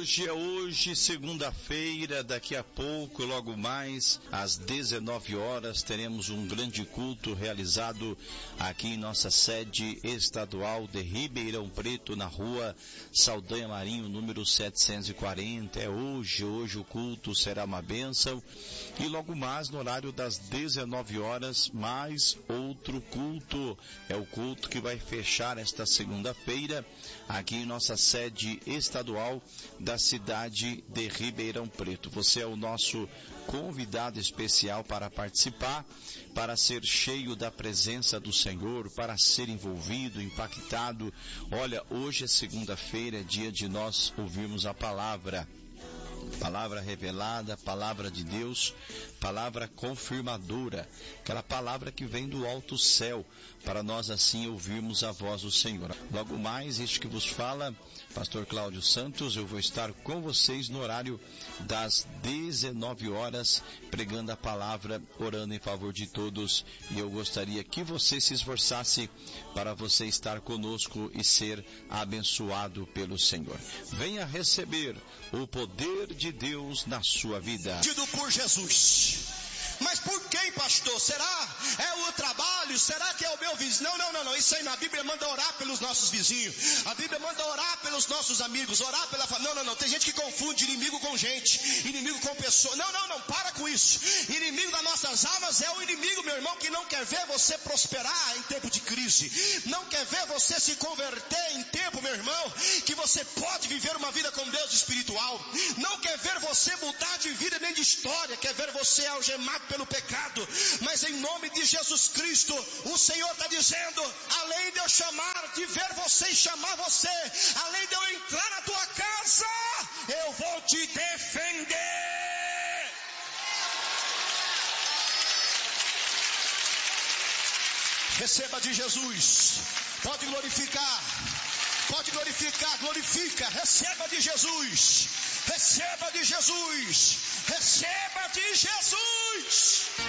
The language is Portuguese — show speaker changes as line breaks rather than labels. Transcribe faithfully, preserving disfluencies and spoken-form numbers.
hoje é hoje, segunda-feira, daqui a pouco, logo mais, às dezenove horas, teremos um grande culto realizado aqui em nossa sede estadual de Ribeirão Preto, na rua Saldanha Marinho, número setecentos e quarenta. É hoje, hoje o culto será uma bênção. E logo mais, no horário das dezenove horas, mais outro culto. É o culto que vai fechar esta segunda-feira, aqui em nossa sede estadual da cidade de Ribeirão Preto. Você é o nosso convidado especial para participar, para ser cheio da presença do Senhor, para ser envolvido, impactado. Olha, hoje é segunda-feira, é dia de nós ouvirmos a palavra. Palavra revelada, palavra de Deus, palavra confirmadora, aquela palavra que vem do alto céu, para nós assim ouvirmos a voz do Senhor. Logo mais, este que vos fala, Pastor Cláudio Santos, eu vou estar com vocês no horário das dezenove horas, pregando a palavra, orando em favor de todos, e eu gostaria que você se esforçasse para você estar conosco e ser abençoado pelo Senhor. Venha receber o poder de Deus na sua vida.
Tido por Jesus. Mas por quem, pastor? Será? É o trabalho? Será que é o meu vizinho? Não, não, não, não. Isso aí na Bíblia manda orar pelos nossos vizinhos. A Bíblia manda orar pelos nossos amigos, orar pela família. Não, não, não. Tem gente que confunde inimigo com gente, inimigo com pessoa. Não, não, não. Para com isso. Inimigo das nossas almas é o inimigo, meu irmão, que não quer ver você prosperar em tempo de crise. Não quer ver você se converter em tempo, meu irmão, que você pode viver uma vida com Deus espiritual. Não quer ver você mudar de vida nem de história. Quer ver você algemado pelo pecado. Mas em nome de Jesus Cristo, o Senhor está dizendo: além de eu chamar, de ver você e chamar você, além de eu entrar na tua casa, eu vou te defender. Receba de Jesus. Pode glorificar. Pode glorificar, glorifica. Receba de Jesus. Receba de Jesus. Receba de Jesus.